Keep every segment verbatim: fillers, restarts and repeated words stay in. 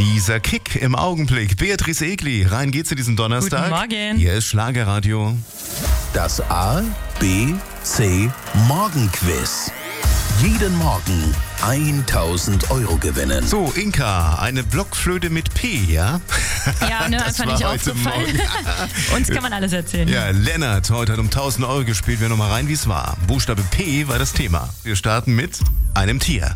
Dieser Kick im Augenblick. Beatrice Egli, rein geht's in diesen Donnerstag. Guten Morgen. Hier ist Schlagerradio. Das A, B, C Morgenquiz. Jeden Morgen tausend Euro gewinnen. So, Inka, eine Blockflöte mit P, ja? Ja, ne, Das einfach war nicht heute aufgefallen. Morgen. Uns kann man alles erzählen. Ja, Lennart heute hat um tausend Euro gespielt. Wir nochmal rein, wie es war. Buchstabe P war das Thema. Wir starten mit einem Tier.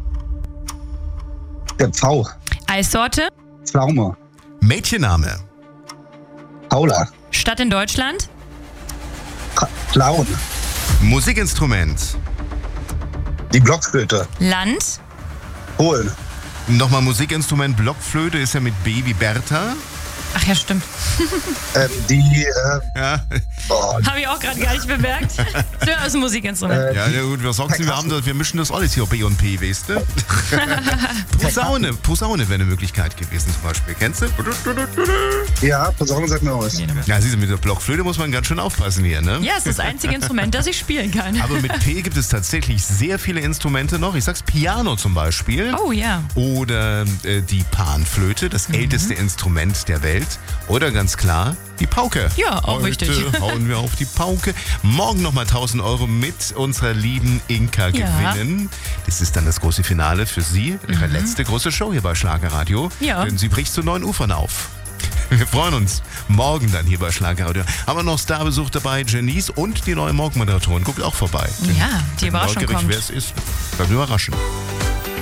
Der Pfau. Eissorte, Pflaume. Mädchenname. Paula. Stadt in Deutschland, Ka- Clown. Musikinstrument. Die Blockflöte. Land, Polen. Nochmal Musikinstrument. Blockflöte ist ja mit B wie Bertha. ach ja, stimmt. Ähm, die, äh, Ja, oh, Habe ich auch gerade gar nicht bemerkt. Das ist ein Musikinstrument. Äh, ja, ja gut, was sagst du? Wir, haben das, wir mischen das alles hier, B und P, weißt du? Posaune, Posaune wäre eine Möglichkeit gewesen zum Beispiel. Kennst du? ja, Posaune sagt mir was. Ja, siehst du, mit der Blockflöte muss man ganz schön aufpassen hier, ne? Ja, es ist das einzige Instrument, das ich spielen kann. Aber mit P gibt es tatsächlich sehr viele Instrumente noch. Ich sag's Piano zum Beispiel. Oh ja. Oder äh, die Panflöte, das Mhm. älteste Instrument der Welt. Oder ganz klar, die Pauke. Ja, auch Heute wichtig. hauen wir auf die Pauke. Morgen nochmal tausend Euro mit unserer lieben Inka Ja. gewinnen. Das ist dann das große Finale für Sie. Ihre letzte große Show hier bei Schlagerradio. Mhm. Ja. Denn sie bricht zu neuen Ufern auf. Wir freuen uns. Morgen dann hier bei Schlagerradio. Haben wir noch Starbesuch dabei, Janice und die neue Morgenmoderatorin. Guckt auch vorbei. Ja, die Überraschung Neugierig, kommt. wer es ist. Bleibt überraschen.